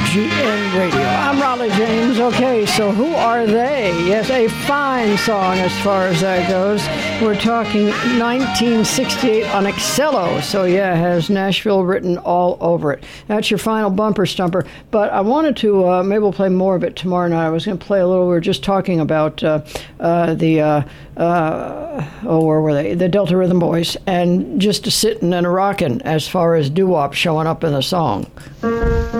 WGN Radio. I'm Raleigh James. Okay, so who are they? Yes, a fine song as far as that goes. We're talking 1968 on Excello. So yeah, it has Nashville written all over it. That's your final bumper stumper. But I wanted to, maybe we'll play more of it tomorrow night. I was going to play a little, we were just talking about where were they? The Delta Rhythm Boys, and just a sitting and a rocking as far as doo-wop showing up in the song.